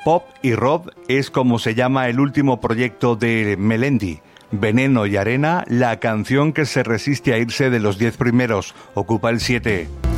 Pop y Rob es como se llama el último proyecto de Melendi. Veneno y arena, la canción que se resiste a irse de los 10 primeros, ocupa el 7.